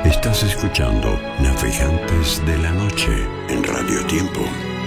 Estás escuchando Navegantes de la Noche en Radio Tiempo.